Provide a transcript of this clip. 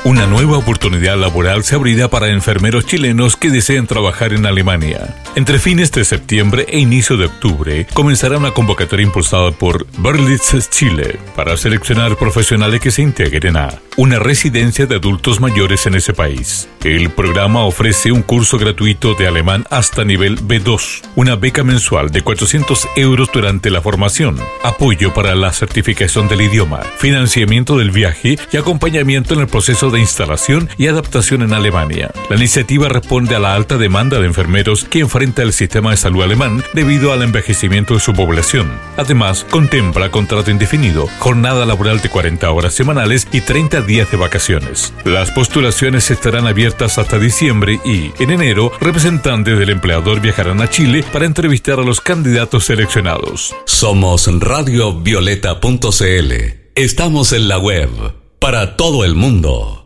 Una nueva oportunidad laboral se abrirá para enfermeros chilenos que deseen trabajar en Alemania. Entre fines de septiembre e inicio de octubre, comenzará una convocatoria impulsada por Berlitz Chile para seleccionar profesionales que se integren a una residencia de adultos mayores en ese país. El programa ofrece un curso gratuito de alemán hasta nivel B2, una beca mensual de 400 euros durante la formación, apoyo para la certificación del idioma, financiamiento del viaje y acompañamiento en el proceso de instalación y adaptación en Alemania. La iniciativa responde a la alta demanda de enfermeros que enfrenta el sistema de salud alemán debido al envejecimiento de su población. Además, contempla contrato indefinido, jornada laboral de 40 horas semanales y 30 días de vacaciones. Las postulaciones estarán abiertas hasta diciembre y, en enero, representantes del empleador viajarán a Chile para entrevistar a los candidatos seleccionados. Somos radiovioleta.cl. Estamos en la web para todo el mundo.